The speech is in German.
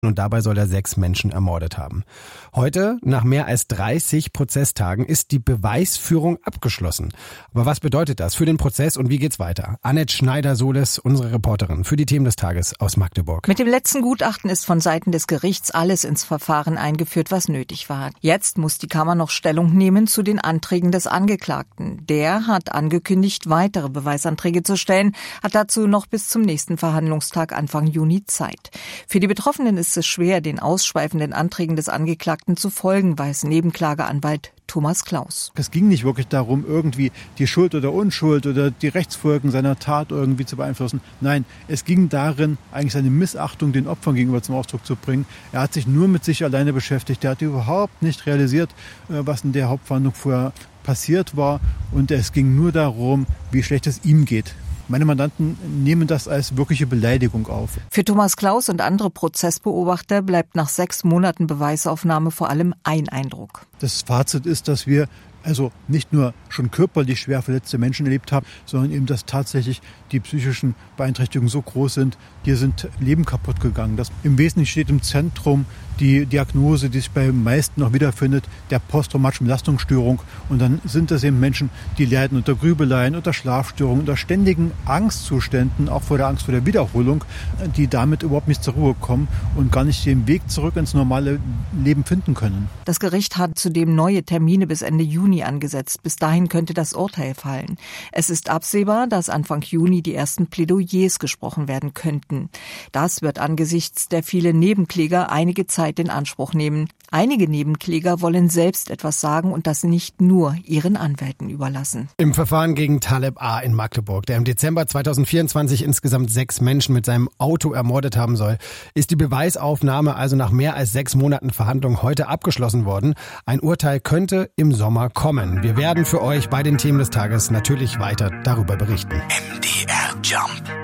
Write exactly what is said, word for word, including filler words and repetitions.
und dabei soll er sechs Menschen ermordet haben. Heute, nach mehr als dreißig Prozesstagen, ist die Beweisführung abgeschlossen. Aber was bedeutet das für den Prozess und wie geht's weiter? Annette Schneider-Soles, unsere Reporterin für die Themen des Tages aus Magdeburg. Mit dem letzten Gutachten ist von Seiten des Gerichts alles ins Verfahren eingeführt, was nötig war. Jetzt muss die Kammer noch Stellung nehmen zu den Anträgen des Angeklagten. Der hat angekündigt, weitere Beweisanträge zu stellen, hat dazu noch bis zum nächsten Verhandlungstag Anfang Juni Zeit. Für die Betroffenen ist es schwer, den ausschweifenden Anträgen des Angeklagten zu folgen, weiß Nebenklageanwalt Thomas Klaus. Es ging nicht wirklich darum, irgendwie die Schuld oder Unschuld oder die Rechtsfolgen seiner Tat irgendwie zu beeinflussen. Nein, es ging darin, eigentlich seine Missachtung den Opfern gegenüber zum Ausdruck zu bringen. Er hat sich nur mit sich alleine beschäftigt. Er hat überhaupt nicht realisiert, was in der Hauptverhandlung vorher passiert war. Und es ging nur darum, wie schlecht es ihm geht. Meine Mandanten nehmen das als wirkliche Beleidigung auf. Für Thomas Klaus und andere Prozessbeobachter bleibt nach sechs Monaten Beweisaufnahme vor allem ein Eindruck. Das Fazit ist, dass wir also nicht nur schon körperlich schwer verletzte Menschen erlebt haben, sondern eben, dass tatsächlich die psychischen Beeinträchtigungen so groß sind, hier sind Leben kaputt gegangen. Das im Wesentlichen steht im Zentrum die Diagnose, die sich bei den meisten noch wiederfindet, der posttraumatischen Belastungsstörung. Und dann sind das eben Menschen, die leiden unter Grübeleien, unter Schlafstörungen, unter ständigen Angstzuständen, auch vor der Angst vor der Wiederholung, die damit überhaupt nicht zur Ruhe kommen und gar nicht den Weg zurück ins normale Leben finden können. Das Gericht hat zudem neue Termine bis Ende Juni angesetzt. Bis dahin könnte das Urteil fallen. Es ist absehbar, dass Anfang Juni die ersten Plädoyers gesprochen werden könnten. Das wird angesichts der vielen Nebenkläger einige Zeit in Anspruch nehmen. Einige Nebenkläger wollen selbst etwas sagen und das nicht nur ihren Anwälten überlassen. Im Verfahren gegen Taleb A. in Magdeburg, der im Dezember zweitausendvierundzwanzig insgesamt sechs Menschen mit seinem Auto ermordet haben soll, ist die Beweisaufnahme also nach mehr als sechs Monaten Verhandlung heute abgeschlossen worden. Ein Urteil könnte im Sommer kommen. Wir werden für euch bei den Themen des Tages natürlich weiter darüber berichten. M D R Jump.